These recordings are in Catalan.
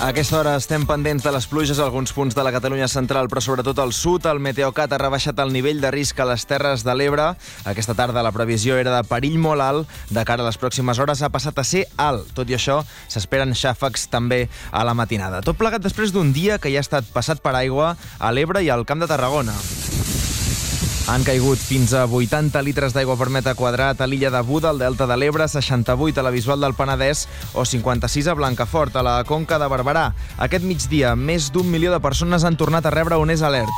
A aquesta hora estem pendents de les pluges a alguns punts de la Catalunya central, però sobretot al sud. El Meteocat ha rebaixat el nivell de risc a les Terres de l'Ebre. Aquesta tarda la previsió era de perill molt alt. De cara a les pròximes hores ha passat a ser alt. Tot i això, s'esperen xàfecs també a la matinada. Tot plegat després d'un dia que ja ha estat passat per aigua a l'Ebre i al Camp de Tarragona. Han caigut fins a 80 litres d'aigua per metre quadrat a l'illa de Buda, al Delta de l'Ebre, 68 a la Bisbal del Penedès o 56 a Blancafort, a la Conca de Barberà. Aquest migdia, més d'1 milió de persones han tornat a rebre un alert.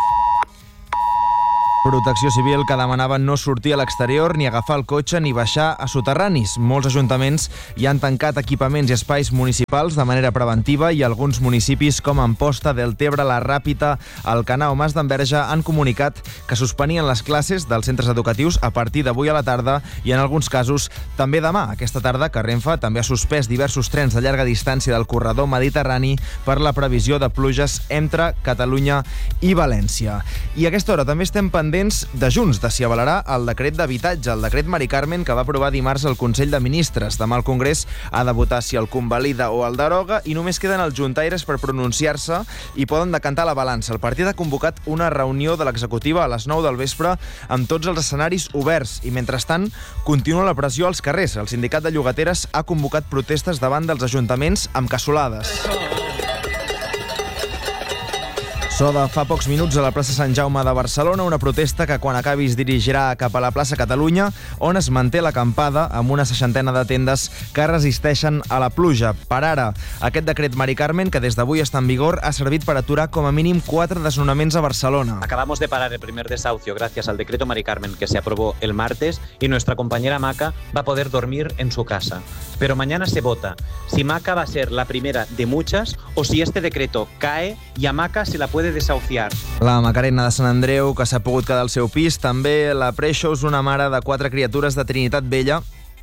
Protecció Civil que demanava no sortir a l'exterior, ni agafar el cotxe, ni baixar a soterranis. Molts ajuntaments hi han tancat equipaments i espais municipals de manera preventiva i alguns municipis com Amposta, Deltebre, La Ràpita, Alcanar o Mas d'Enverge han comunicat que suspenien les classes dels centres educatius a partir d'avui a la tarda i en alguns casos també demà. Aquesta tarda que Renfe també ha suspès diversos trens de llarga distància del corredor mediterrani per la previsió de pluges entre Catalunya i València. I a aquesta hora també estem pendents de Junts, de si avalarà el decret d'habitatge, el decret Mari Carmen que va aprovar dimarts el Consell de Ministres. Demà el Congrés ha de votar si el convalida o el deroga i només queden els juntaires per pronunciar-se i poden decantar la balança. El partit ha convocat una reunió de l'executiva a les 9 del vespre amb tots els escenaris oberts i, mentrestant, continua la pressió als carrers. El sindicat de llogateres ha convocat protestes davant dels ajuntaments amb cassolades. So de fa pocs minuts a la plaça Sant Jaume de Barcelona, una protesta que quan acabi es dirigirà cap a la plaça Catalunya, on es manté l'acampada amb una 60 de tendes que resisteixen a la pluja. Per ara, aquest decret Mari Carmen, que des d'avui està en vigor, ha servit per aturar com a mínim 4 desnonaments a Barcelona. Acabamos de parar el primer desahucio gracias al decreto Mari Carmen que se aprobó el martes y nuestra compañera Maca va a poder dormir en su casa. Pero mañana se vota si Maca va a ser la primera de muchas o si este decreto cae y a Maca se la puede desahuciar. La Macarena de Sant Andreu, que s'ha pogut quedar al seu pis, també la Preixos, una mare de 4 criatures de Trinitat Vella.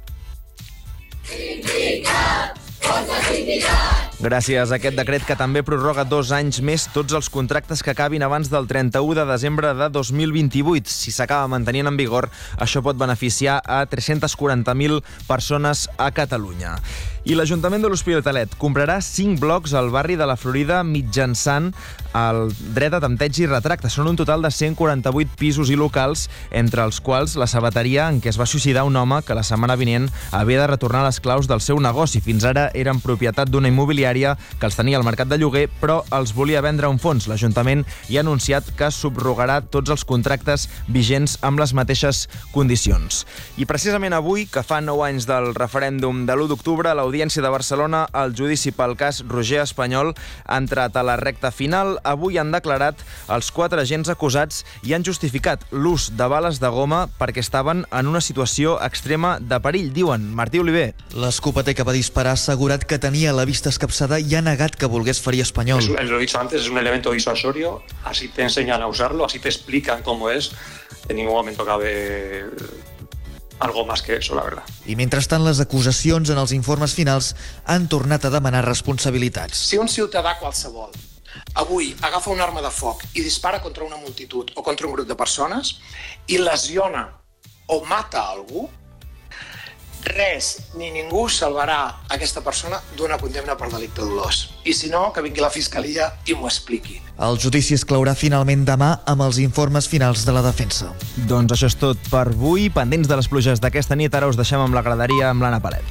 Gràcies a aquest decret que també prorroga 2 anys més tots els contractes que acabin abans del 31 de desembre de 2028. Si s'acaba mantenint en vigor, això pot beneficiar a 340.000 persones a Catalunya. I l'Ajuntament de l'Hospitalet comprarà 5 blocs al barri de la Florida mitjançant el dret a tempteig i retracte. Són un total de 148 pisos i locals, entre els quals la sabateria en què es va suïcidar un home que la setmana vinent havia de retornar les claus del seu negoci. Fins ara eren propietat d'una immobiliària que els tenia al mercat de lloguer, però els volia vendre a un fons. L'Ajuntament hi ha anunciat que subrogarà tots els contractes vigents amb les mateixes condicions. I precisament avui, que fa 9 anys del referèndum de l'1 d'octubre, l'Audiència de Barcelona, el judici pel cas Roger Espanyol ha entrat a la recta final. Avui han declarat els 4 agents acusats i han justificat l'ús de bales de goma perquè estaven en una situació extrema de perill, diuen. Martí Oliver. L'escopeter que va disparar ha assegurat que tenia la vista escapçada i ha negat que volgués ferir Espanyol. Lo he dicho antes, es un elemento disuasorio, así te enseñan a usarlo, así te explican cómo es. En ningún momento cabe algo más que eso, la verdad. I mentrestant, les acusacions en els informes finals han tornat a demanar responsabilitats. Si un ciutadà qualsevol avui agafa una arma de foc i dispara contra una multitud o contra un grup de persones i lesiona o mata algú, res ni ningú salvarà aquesta persona d'una condemna per delicte dolós. I si no, que vingui la Fiscalia i m'ho expliqui. El judici es claurà finalment demà amb els informes finals de la defensa. Doncs això és tot per avui. Pendents de les pluges d'aquesta nit, ara us deixem amb la graderia amb l'Anna Palet.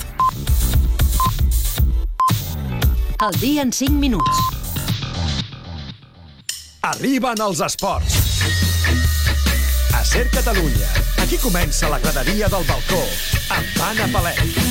El dia en 5 minuts. Arriben els esports. A Ser Catalunya. Aquí comença la graderia del balcó amb Anna Palet.